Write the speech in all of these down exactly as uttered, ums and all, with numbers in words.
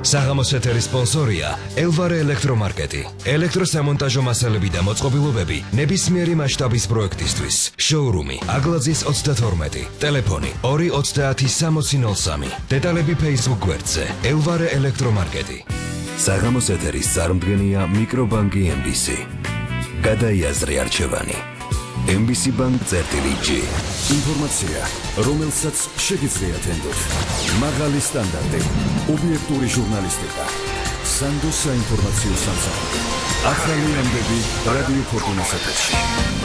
საღამოს ეთერის სპონსორია ელვარე ელექტრომარკეტი. ელექტროსამონტაჟო მასალები და მოწყობილობები ნებისმიერი მასშტაბის პროექტისთვის. შოურუმი აგლაძის ოცდათორმეტი. ტელეფონი ორი ოცდაათი სამოცი ნოლ სამი. დეტალები Facebook გვერდზე ელვარე ელექტრომარკეტი. საღამოს ეთერის წარმდგენია მიკრობანკი ემ ბი სი. გადაიაზრე არჩევანი. ემ ბი სი ბანკ წერტილი ჯი. ინფორმაცია, რომელსაც შეგიძლიათ ენდოთ. მაღალი სტანდარტი, ობიექტური ჟურნალისტიკა. სანდოს საინფორმაციო სამსახური. ახალი ამბები რადიო ფორტუნას ეთერში.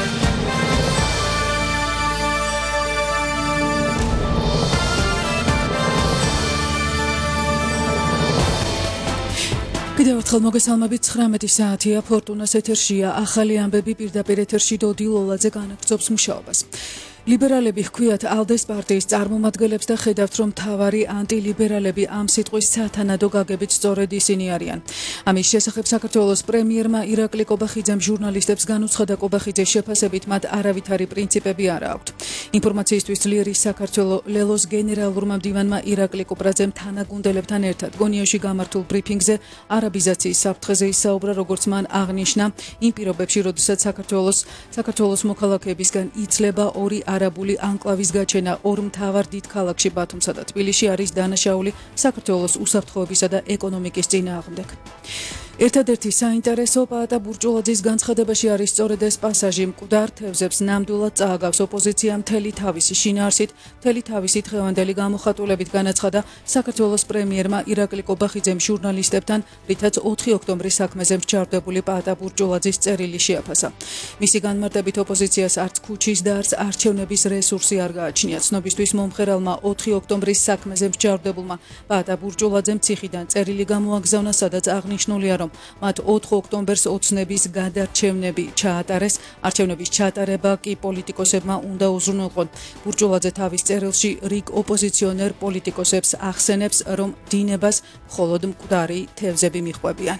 კიდევ ერთხელ მოგესალმებით, ცხრამეტი საათია, ფორტუნას ეთერშია ახალი ამბები, პირდაპირ ეთერში დოდი ლოლაძე განაგრძობს მუშაობას. ლიბერალები ჰქვიათ ალდეს პარტიის წარმომადგენლებს და ხედავთ, რომ მთავარი ანტილიბერალები ამ სიტყვის სათანადო გაგებით სწორედ ისინი არიან. ამის შესახებ საქართველოს პრემიერმა ირაკლი კობახიძემ ჟურნალისტებს განუცხადა, კობახიძეს შეფასებით მათ არავითარი პრინციპები არ აქვთ. ინფორმაციისთვის ძლიერი საქართველოს ლელოს გენერალურმა მდივანმა ირაკლი კოპრაძემ თანაგუნდელებთან ერთად გონიაში გამართულ ბრიფინგზე არაბიზაციის საფრთხეზე ისაუბრა, როგორც მან აღნიშნა, იმ პირობებში, როდესაც საქართველოს საქართველოს მოქალაქეებისგან იცლება ორი არაბული ანკლავის გაჩენა ორ მთავარ დიდ ქალაქში ბათუმსა და თბილისში არის დანაშაული საქართველოს უსაფრთხოებისა და ეკონომიკის წინააღმდეგ. ერთადერთი საინტერესო პაატა ბურჭულაძის განცხადებაში არის სწორედ ეს პასაჟი. მკვდარ თევზებს ნამდვილად წააგავს ოპოზიცია მთელი თავისი შინაარსით, მთელი თავისი დღევანდელი გამოხატულებით განაცხადა საქართველოს პრემიერმა ირაკლი კობახიძემ ჟურნალისტებთან, რითაც ოთხი ოქტომბრის საქმეზე მსჯავრდებული პაატა ბურჭულაძის წერილი შეაფასა. მისი განმარტებით ოპოზიციას არც ქუჩის და არც არჩევნების რესურსი არ გააჩნია. ცნობისთვის მომხერალმა ოთხი ოქტომბრის საქმეზე მსჯავრდებულმა პაატა ბურჭულაძემ ციხიდან წერილი გამოაგზავნა, სადაც აღნიშნულია, რომ მათ ოთხ ოქტომბერს ოცნების გადარჩევნები ჩაატარეს. არჩევნების ჩატარება კი პოლიტიკოსებმა უნდა უზრუნველყონ. ბურჭულაძე თავის წერილში რიგ ოპოზიციონერ პოლიტიკოსებს ახსენებს, რომ დინებას მხოლოდ მკვდარი თევზები მიჰყვებიან.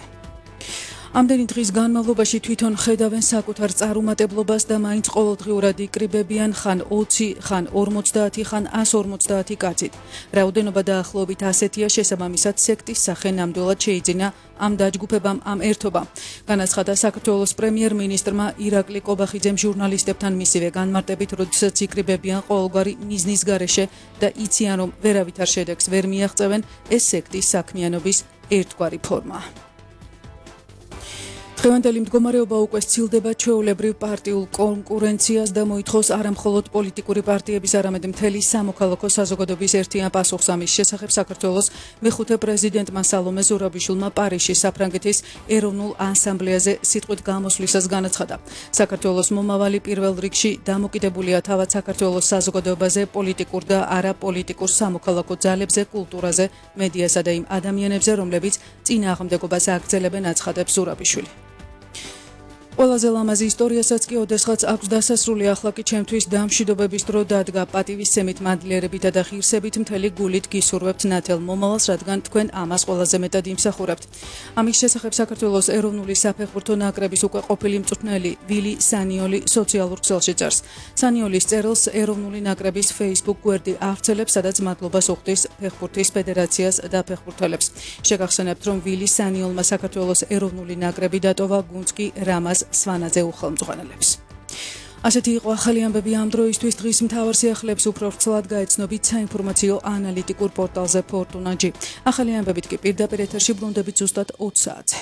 ამდენი დღის განმავლობაში თვითონ ხედავენ საკუთარ წარუმატებლობას და მაინც ყოველდღიურად იკრიბებიან ხან ოცი, ხან ორმოცდაათი, ხან ას ორმოცდაათი კაცით. რაოდენობა დაახლოებით ასეთია, შესაბამისად სექტის სახე ნამდვილად შეიძინა ამ დაჯგუფებამ, ამ ერთობამ. განაცხადა საქართველოს პრემიერ-მინისტრმა ირაკლი კობახიძემ ჟურნალისტებთან მისივე განმარტებით, როდესაც იკრიბებიან ყოველგვარი მიზნის გარეშე და იციან, რომ ვერავითარ შედეგს ვერ მიაღწევენ, ეს სექტის საქმიანობის ერთგვარი ფორმაა. დღევანდელი მდგომარეობა უკვე სცილდება ჩვეულებრივ პარტიულ კონკურენციას და მოითხოვს არამხოლოდ პოლიტიკური პარტიების, არამედ მთელი სამოქალაქო საზოგადოების ერთიან პასუხს ამის შესახებ საქართველოს მეხუთე პრეზიდენტმა სალომე ზურაბიშვილმა პარიზში საფრანგეთის ეროვნულ ასამბლეაზე სიტყვით გამოსვლისას განაცხადა. საქართველოს მომავალი პირველ რიგში დამოკიდებულია თავად საქართველოს საზოგადოებაზე, პოლიტიკურ და არაპოლიტიკურ სამოქალაქო ძალებზე, კულტურაზე, მედიასა და იმ ადამიანებზე, რომლებიც წინააღმდეგობას აგრძელებენ, აცხადებს ზურაბიშვილი. ყველაზე ლამაზი ისტორიასაც კი ოდესღაც აქვს დასასრული. ახლა კი ჩემთვის დამშვიდობების დრო დადგა. პატივისცემით, მადლიერებითა და ღირსებით მთელი გულით გისურვებთ ნათელ მომავალს, რადგან თქვენ ამას ყველაზე მეტად იმსახურებთ. ამის შესახებ საქართველოს ეროვნული საფეხბურთო ნაკრების უკვე ყოფილი მწვრთნელი ვილი სანიოლი სოციალურ ქსელში წერს. სანიოლის წერილს ეროვნული ნაკრების Facebook გვერდი ავრცელებს, სადაც მადლობას უხდის ფეხბურთის ფედერაციას და ფეხბურთელებს. შეგახსენებთ, რომ ვილი სანიოლმა საქართველოს ეროვნული ნაკრები დატოვა, გუნდს კი რამაზ სვანაძე უხელმძღვანელებს. ასეთი იყო ახალი ამბები ამ დროისთვის. დღის მთავარ სიახლეებს უფრო ვრცლად გაეცნობით საინფორმაციო ანალიტიკურ პორტალზე ფორტუნა ჯი. ახალი ამბებით კი პირდაპირ ეთერში ბრუნდებით ზუსტად ოც საათზე.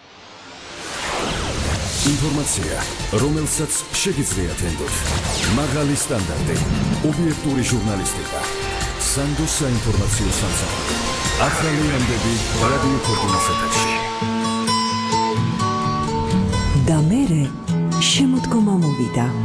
ინფორმაცია, რომელსაც შეგიძლიათ ენდოთ. მაღალი სტანდარტი, ობიექტური ჟურნალისტიკა. სანდოს საინფორმაციო სამსახური. ახალი ამბები რადიო ფორტუნას ეთერში. და მერე შემოდგომა მოვიდა.